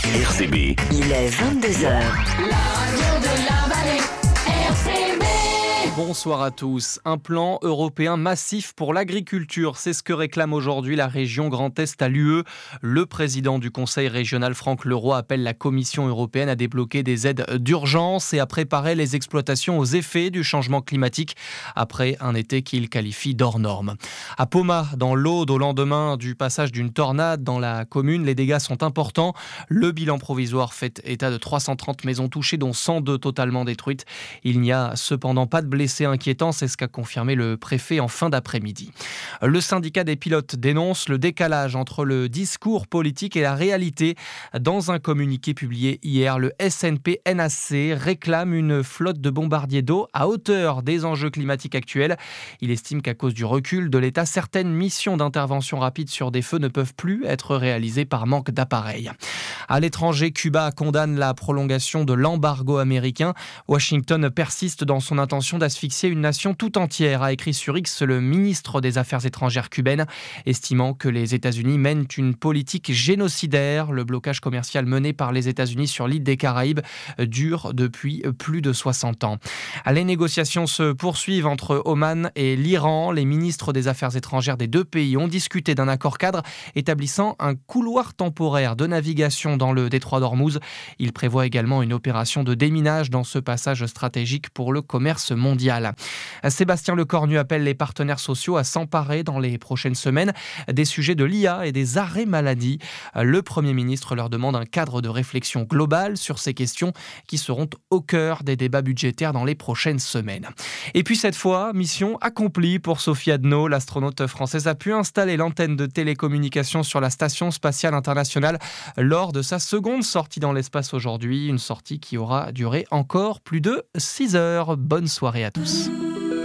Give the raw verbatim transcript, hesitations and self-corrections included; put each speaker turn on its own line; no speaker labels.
R C B.
Il est vingt-deux heures.
La radio de la vallée, R C B.
Bonsoir à tous. Un plan européen massif pour l'agriculture, c'est ce que réclame aujourd'hui la région Grand Est à l'U E. Le président du conseil régional, Franck Leroy, appelle la Commission européenne à débloquer des aides d'urgence et à préparer les exploitations aux effets du changement climatique après un été qu'il qualifie d'hors norme. À Poma, dans l'Aude, au lendemain du passage d'une tornade dans la commune, les dégâts sont importants. Le bilan provisoire fait état de trois cent trente maisons touchées, dont cent deux totalement détruites. Il n'y a cependant pas de blessés inquiétant, c'est ce qu'a confirmé le préfet en fin d'après-midi. Le syndicat des pilotes dénonce le décalage entre le discours politique et la réalité. Dans un communiqué publié hier, le S N P N A C réclame une flotte de bombardiers d'eau à hauteur des enjeux climatiques actuels. Il estime qu'à cause du recul de l'État, certaines missions d'intervention rapide sur des feux ne peuvent plus être réalisées par manque d'appareils. À l'étranger, Cuba condamne la prolongation de l'embargo américain. Washington persiste dans son intention d'asphyxier une nation tout entière, a écrit sur X le ministre des Affaires étrangères cubaine, estimant que les États-Unis mènent une politique génocidaire. Le blocage commercial mené par les États-Unis sur l'île des Caraïbes dure depuis plus de soixante ans. Les négociations se poursuivent entre Oman et l'Iran. Les ministres des Affaires étrangères des deux pays ont discuté d'un accord cadre établissant un couloir temporaire de navigation dans le détroit d'Ormuz. Il prévoit également une opération de déminage dans ce passage stratégique pour le commerce mondial. Sébastien Lecornu appelle les partenaires sociaux à s'emparer dans les prochaines semaines des sujets de l'I A et des arrêts maladie. Le Premier ministre leur demande un cadre de réflexion global sur ces questions qui seront au cœur des débats budgétaires dans les prochaines semaines. Et puis cette fois, mission accomplie pour Sophie Adno. L'astronaute française a pu installer l'antenne de télécommunication sur la Station spatiale internationale lors de sa seconde sortie dans l'espace aujourd'hui. Une sortie qui aura duré encore plus de six heures. Bonne soirée à tous.